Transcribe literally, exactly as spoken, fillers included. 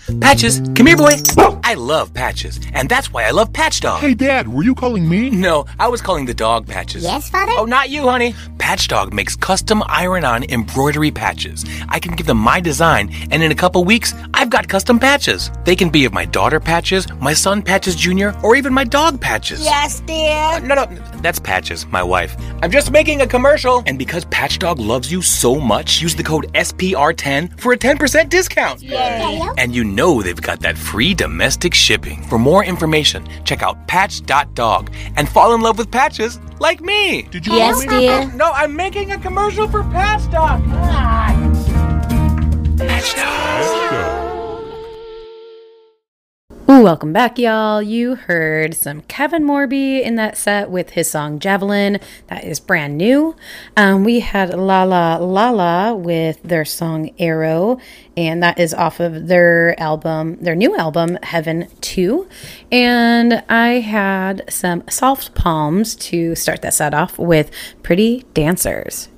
Patches, come here, boy. I love Patches, and that's why I love Patch Dog. Hey, Dad, were you calling me? No, I was calling the dog Patches. Yes, Father? Oh, not you, honey. Patch Dog makes custom iron-on embroidery patches. I can give them my design, and in a couple weeks, I've got custom patches. They can be of my daughter Patches, my son Patches Junior, or even my dog Patches. Yes, dear. No, no, that's Patches, my wife. I'm just making a commercial. And because Patch Dog loves you so much, use the code S P R ten for a ten percent discount. Yay. And you know they've got that free domestic shipping. For more information, check out patch dot dog and fall in love with Patches like me. Did you Yes, call me? dear. No, I'm making a commercial for Patch Dog. Patch Dog. Ooh, welcome back, y'all. You heard some Kevin Morby in that set with his song Javelin. That is brand new. Um, we had La La La La with their song Arrow, and that is off of their album, their new album, Heaven two. And I had some Soft Palms to start that set off with Pretty Dancers.